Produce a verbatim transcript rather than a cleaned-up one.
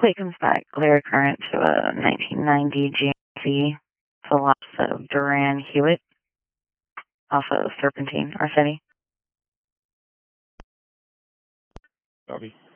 Plate comes back, glare current to a nineteen ninety G M C, to the lots of Duran Hewitt, off of Serpentine, Arcetti. Copy.